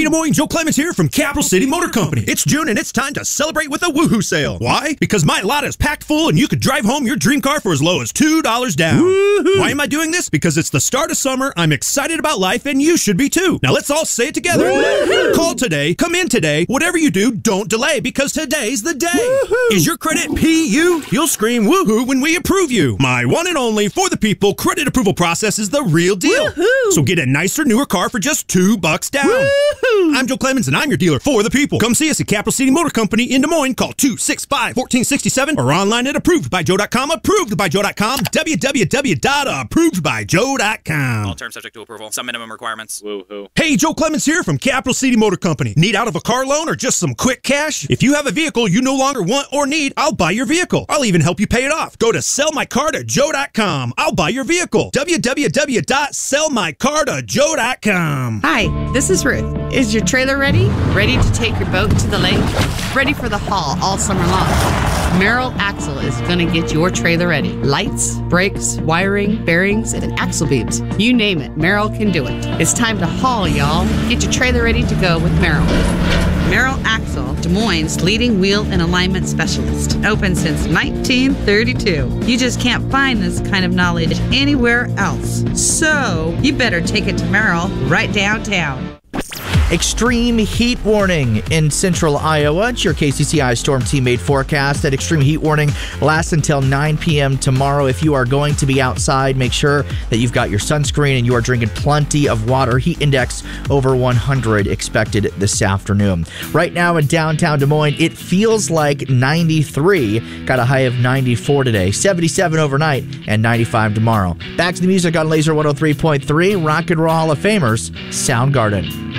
Des Moines, Joe Clemens here from Capital City Motor Company. It's June and it's time to celebrate with a woohoo sale. Why? Because my lot is packed full and you could drive home your dream car for as low as $2 down. Woohoo! Why am I doing this? Because it's the start of summer, I'm excited about life, and you should be too. Now let's all say it together. Woohoo! Call today, come in today, whatever you do, don't delay because today's the day. Woohoo! Is your credit PU? You'll scream woohoo when we approve you. My one and only for the people credit approval process is the real deal. Woohoo! So get a nicer, newer car for just $2 down. Woohoo! I'm Joe Clemens and I'm your dealer for the people. Come see us at Capital City Motor Company in Des Moines. Call 265-1467 or online at approvedbyjoe.com. Approvedbyjoe.com. www.approvedbyjoe.com. All terms subject to approval. Some minimum requirements. Woohoo. Hey, Joe Clemens here from Capital City Motor Company. Need out of a car loan or just some quick cash? If you have a vehicle you no longer want or need, I'll buy your vehicle. I'll even help you pay it off. Go to sellmycartojoe.com. I'll buy your vehicle. www.sellmycartojoe.com. Hi, this is Ruth. Is your trailer ready? Ready to take your boat to the lake? Ready for the haul all summer long? Merrill Axle is going to get your trailer ready. Lights, brakes, wiring, bearings, and axle beams. You name it, Merrill can do it. It's time to haul, y'all. Get your trailer ready to go with Merrill. Merrill Axle, Des Moines' leading wheel and alignment specialist. Open since 1932. You just can't find this kind of knowledge anywhere else. So, you better take it to Merrill right downtown. Extreme heat warning in central Iowa. It's your KCCI Storm Team made forecast. That extreme heat warning lasts until 9 p.m. tomorrow. If you are going to be outside, make sure that you've got your sunscreen and you are drinking plenty of water. Heat index over 100 expected this afternoon. Right now in downtown Des Moines, it feels like 93. Got a high of 94 today, 77 overnight, and 95 tomorrow. Back to the music on Laser 103.3, Rock and Roll Hall of Famers, Soundgarden.